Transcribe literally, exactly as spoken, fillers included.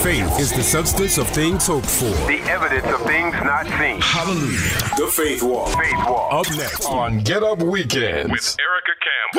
Faith is the substance of things hoped for, the evidence of things not seen. Hallelujah. The Faith Walk. Faith Walk. Up next on Get Up Weekends with Erica Campbell.